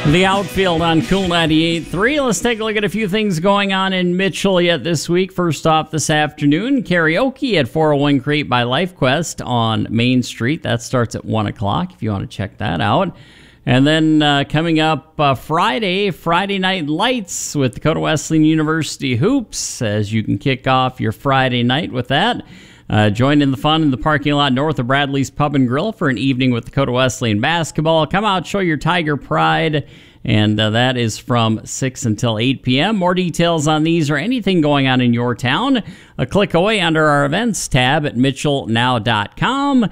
The outfield on Cool 98.3. Let's take a look at a few things going on in Mitchell yet this week. First off, this afternoon, karaoke at 401 Crate by LifeQuest on Main Street. That starts at 1 o'clock if you want to check that out. And then coming up Friday Night Lights with Dakota Wesleyan University Hoops, as you can kick off your Friday night with that. Join in the fun in the parking lot north of Bradley's Pub and Grill for an evening with Dakota Wesleyan basketball. Come out, show your Tiger pride, and that is from 6 until 8 p.m. More details on these or anything going on in your town, a click away under our events tab at mitchellnow.com.